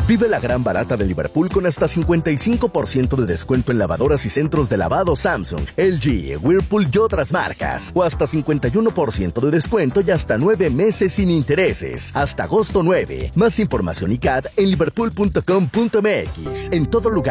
Vive la gran barata de Liverpool con hasta 55% de descuento en lavadoras y centros de lavado Samsung, LG, Whirlpool y otras marcas. O hasta 51% de descuento y hasta 9 meses sin intereses. Hasta agosto 9. Más información y CAD en liverpool.com.mx. En todo lugar.